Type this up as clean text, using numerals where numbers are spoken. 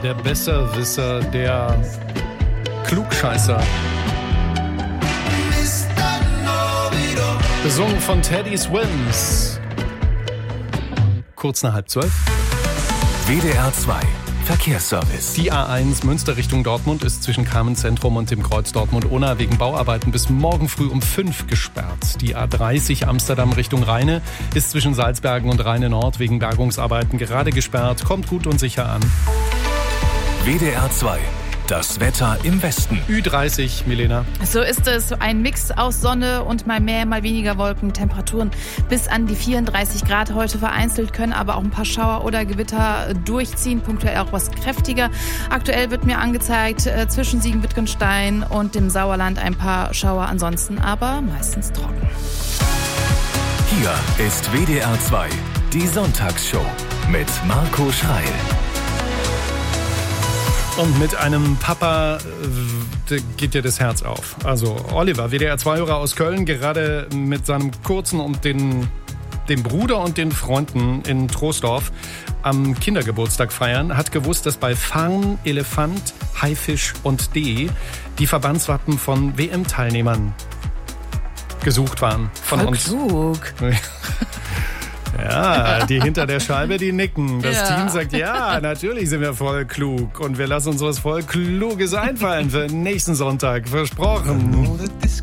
der Besserwisser, der Klugscheißer. Besungen von Teddy Swims. Kurz nach 11:30. WDR 2 Verkehrsservice. Die A1 Münster Richtung Dortmund ist zwischen Kamenz-Zentrum und dem Kreuz Dortmund-Unna wegen Bauarbeiten bis morgen früh um 5 gesperrt. Die A30 Amsterdam Richtung Rheine ist zwischen Salzbergen und Rheine Nord wegen Bergungsarbeiten gerade gesperrt. Kommt gut und sicher an. WDR 2. Das Wetter im Westen. Ü30, Milena. So ist es. Ein Mix aus Sonne und mal mehr, mal weniger Wolken. Temperaturen bis an die 34 Grad. Heute vereinzelt können aber auch ein paar Schauer oder Gewitter durchziehen. Punktuell auch was kräftiger. Aktuell wird mir angezeigt, zwischen Siegen-Wittgenstein und dem Sauerland ein paar Schauer. Ansonsten aber meistens trocken. Hier ist WDR 2, die Sonntagsshow mit Marco Schreil. Und mit einem Papa geht dir das Herz auf. Also Oliver, WDR-2-Hörer aus Köln, gerade mit seinem Kurzen und dem Bruder und den Freunden in Troisdorf am Kindergeburtstag feiern, hat gewusst, dass bei Farn, Elefant, Haifisch und D die Verbandswappen von WM-Teilnehmern gesucht waren. Von Voll uns. Klug. Ja, die hinter der Scheibe, die nicken. Das Ja. Team sagt, ja, natürlich sind wir voll klug. Und wir lassen uns was voll Kluges einfallen für nächsten Sonntag. Versprochen.